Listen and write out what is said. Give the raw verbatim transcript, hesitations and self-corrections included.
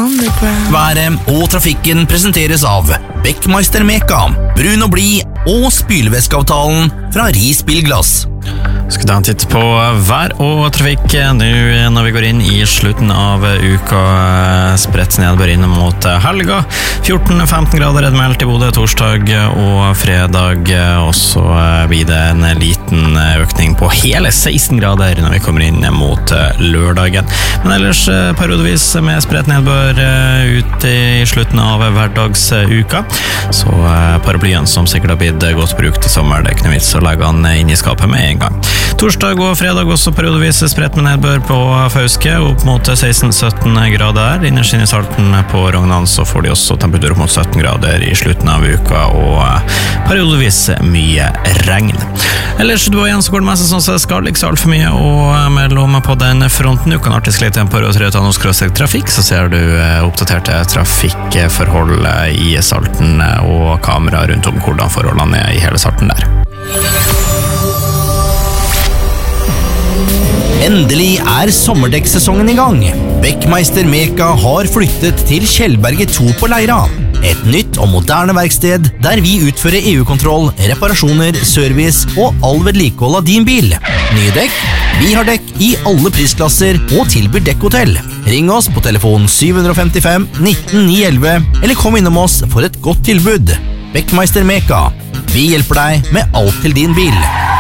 Underground. Været og trafikken presenteres av Beckmeister Meka, brun og blid og spylevæskeavtalen fra Ris Bilglass. Skal ta en titt på vær og trafikk nå når vi går inn i slutten av uka. Spredt nedbør inn mot helga. fjorten til femten grader er det meldt i Bodø torsdag og fredag. Og så blir det en liten økning på hele seksten grader når vi kommer inn mot lørdagen. Men ellers periodevis med spredt nedbør ut i slutten av hverdagsuka. Så paraplyen som sikkert har blitt godt brukt i sommer, det er ikke noe vits å legge den inn i skapet med en gang. Torsdag og fredag også periodevis spredt med nedbør på Fauske, opp mot seksten til sytten grader. Innerst inn i Salten på Rognan så får de også temperatur opp mot sytten grader i slutten av uka, og periodevis mye regn. Ellers du og igjen så går det mest sånn så det skal ikke så alt for mye og mellom på den fronten. Du kan alltid slite på Rød trafikk, så ser du oppdaterte trafikkforhold i Salten og kamera rundt om hvordan forholdene er i hele Salten der. Endelig er sommerdekksesongen i gang. Beckmeister Meka har flyttet til Kjellberget to på Leira. Et nytt og moderne verksted der vi utfører E U-kontroll, reparasjoner, service og all vedlikehold av din bil. Nye dekk? Vi har dekk i alle prisklasser og tilbyr dekkhotell. Ring oss på telefon syv fem fem nitten ni elleve eller kom innom oss for et godt tilbud. Beckmeister Meka. Vi hjelper deg med alt til din bil.